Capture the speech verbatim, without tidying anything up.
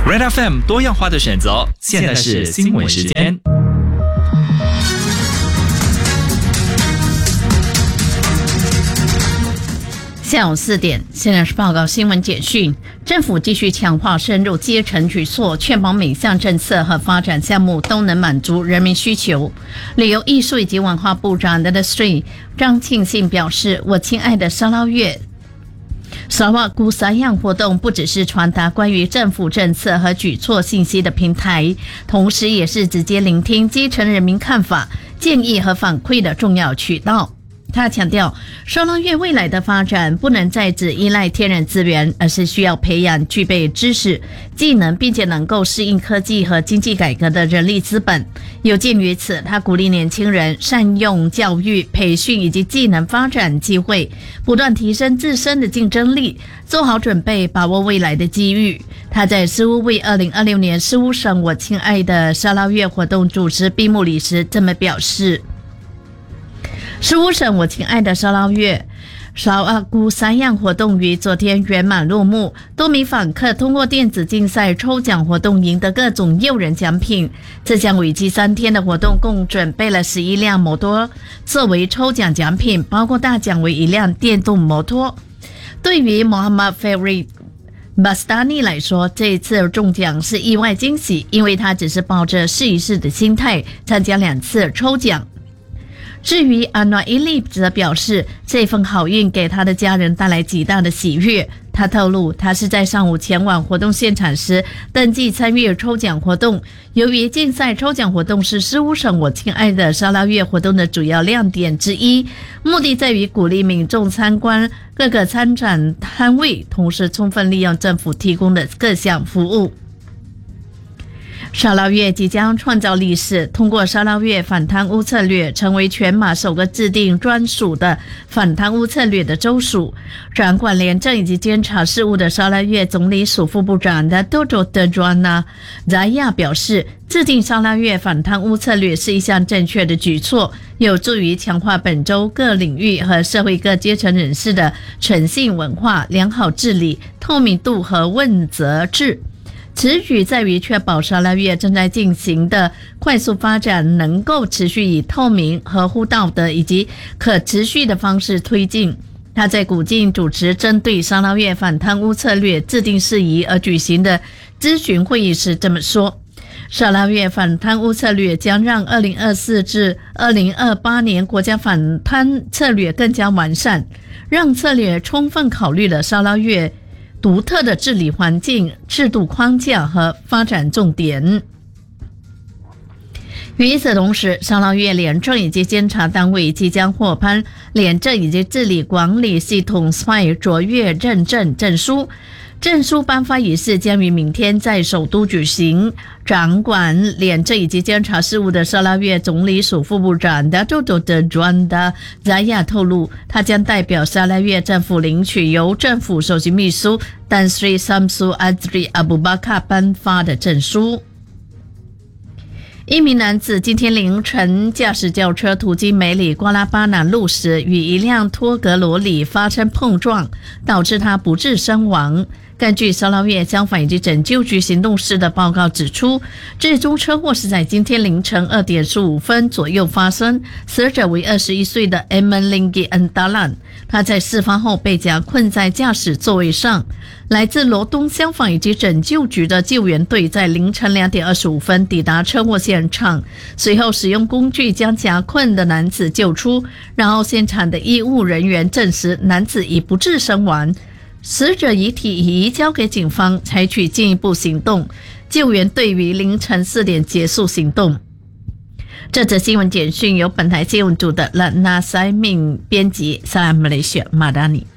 Red F M 多样化的选择，现在是新闻时间。 下午四点，现在是报告新闻简讯。政府继续强化深入基层举措，确保每项政策和发展项目都能满足人民需求。旅游艺术以及文化部长 Sri 张庆信表示，我亲爱的沙捞越沙瓦古撒样活动不只是传达关于政府政策和举措信息的平台，同时也是直接聆听基层人民看法、建议和反馈的重要渠道。他强调，沙捞越未来的发展不能再只依赖天然资源，而是需要培养具备知识、技能，并且能够适应科技和经济改革的人力资本。有鉴于此，他鼓励年轻人善用教育、培训以及技能发展机会，不断提升自身的竞争力，做好准备，把握未来的机遇。他在事务为二零二六年事务省我亲爱的沙捞越活动主持闭幕礼时这么表示。事务省我亲爱的沙捞越沙阿姑三样活动于昨天圆满落幕，多名访客通过电子竞赛抽奖活动赢得各种诱人奖品。这项为期三天的活动共准备了十一辆摩托作为抽奖奖品，包括大奖为一辆电动摩托。对于 Mohammad Farid Bastani 来说，这一次中奖是意外惊喜，因为他只是抱着试一试的心态参加两次抽奖。至于阿诺伊利则表示，这份好运给他的家人带来极大的喜悦。他透露，他是在上午前往活动现场时登记参与抽奖活动。由于竞赛抽奖活动是事务省我亲爱的沙捞越活动的主要亮点之一，目的在于鼓励民众参观各个参展摊位，同时充分利用政府提供的各项服务。沙捞越即将创造历史，通过沙捞越反贪污策略，成为全马首个制定专属的反贪污策略的州属。掌管廉政以及监察事务的沙捞越总理署副部长的 Dodo Tejwana Zaya 表示，制定沙捞越反贪污策略是一项正确的举措，有助于强化本州各领域和社会各阶层人士的诚信文化、良好治理、透明度和问责制。此举在于确保沙捞越正在进行的快速发展能够持续以透明、合乎道德以及可持续的方式推进。他在古晋主持针对沙捞越反贪污策略制定事宜而举行的咨询会议时这么说，沙捞越反贪污策略将让二零二四至二零二八年国家反贪策略更加完善，让策略充分考虑了沙捞越独特的治理环境、制度框架和发展重点。与此同时，沙捞越廉政以及监察单位即将获颁廉政以及治理管理系统 S P I 卓越认证证书。证书颁发仪式将于明天在首都举行。掌管廉政以及监察事务的沙捞越总理署副部长 Dato Tejwana Zaya 透露，他将代表沙捞越政府领取由政府首席秘书 Tan Sri Samsu Azri Abu Bakar 颁发的证书。一名男子今天凌晨驾驶轿车途经梅里瓜拉巴南路时，与一辆托格罗里发生碰撞，导致他不治身亡。根据沙捞越消防以及拯救局行动室的报告指出，这宗车祸是在今天凌晨二点十五分左右发生，死者为二十一岁的 Emelingi Andalan， 他在事发后被夹困在驾驶座位上。来自罗东消防以及拯救局的救援队在凌晨两点二十五分抵达车祸现场，随后使用工具将夹困的男子救出，然后现场的医务人员证实男子已不治身亡。死者遗体移交给警方采取进一步行动，救援队于凌晨四点结束行动。这则新闻简讯由本台新闻组的 Lana Siming 编辑，萨拉马来西亚马达尼。